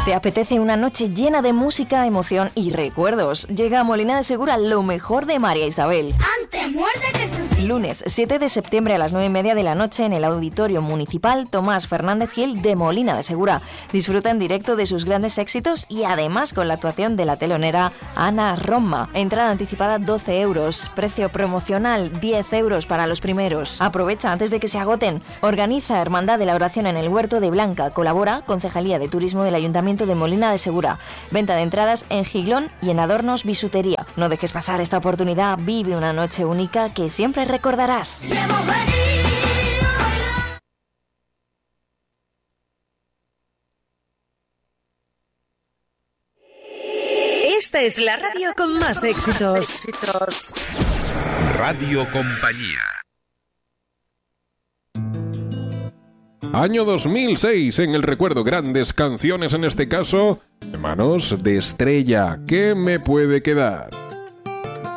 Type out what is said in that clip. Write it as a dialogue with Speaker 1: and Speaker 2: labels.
Speaker 1: ¿Te apetece una noche llena de música, emoción y recuerdos? Llega a Molina de Segura lo mejor de María Isabel.
Speaker 2: Antes muerde que se...
Speaker 1: Lunes 7 de septiembre a las 9:30 de la noche en el Auditorio Municipal Tomás Fernández Gil de Molina de Segura. Disfruta en directo de sus grandes éxitos y además con la actuación de la telonera Ana Roma. Entrada anticipada 12 euros, precio promocional 10 euros para los primeros. Aprovecha antes de que se agoten. Organiza Hermandad de la Oración en el Huerto de Blanca. Colabora Concejalía de Turismo del Ayuntamiento de Molina de Segura. Venta de entradas en Giglón y en Adornos Bisutería. No dejes pasar esta oportunidad. Vive una noche única que siempre recordarás.
Speaker 3: Esta es la radio con más éxitos.
Speaker 4: Radio Compañía.
Speaker 5: Año 2006, en el recuerdo, grandes canciones, en este caso, Manos de Estrella. ¿Qué me puede quedar?